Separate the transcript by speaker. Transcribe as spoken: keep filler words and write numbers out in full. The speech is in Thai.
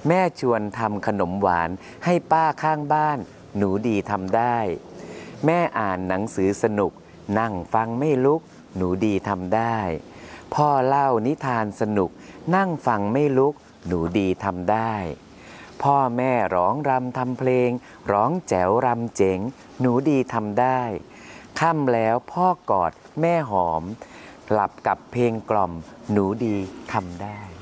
Speaker 1: แม่ชวนทำขนมหวานให้ป้าข้างบ้านหนูดีทำได้แม่อ่านหนังสือสนุกนั่งฟังไม่ลุกหนูดีทำได้พ่อเล่านิทานสนุกนั่งฟังไม่ลุกหนูดีทำได้พ่อแม่ร้องรำทำเพลงร้องแจ๋วรำเจ๋งหนูดีทำได้ค่ำแล้วพ่อกอดแม่หอมหลับกับเพลงกล่อมหนูดีทำได้